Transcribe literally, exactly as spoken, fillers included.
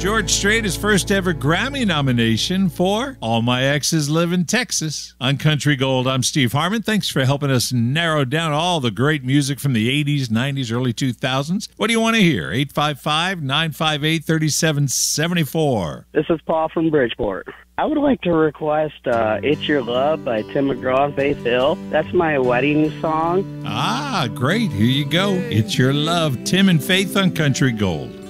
George Strait his first ever Grammy nomination for All My Exes Live in Texas. On Country Gold, I'm Steve Harmon. Thanks for helping us narrow down all the great music from the eighties, nineties, early two thousands. What do you want to hear? eight five five, nine five eight, three seven seven four. This is Paul from Bridgeport. I would like to request uh, It's Your Love by Tim McGraw and Faith Hill. That's my wedding song. Ah, great. Here you go. It's Your Love, Tim and Faith on Country Gold.